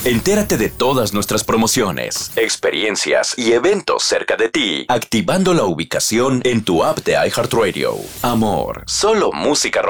Entérate de todas nuestras promociones, experiencias y eventos cerca de ti, activando la ubicación en tu app de iHeartRadio. Amor, solo música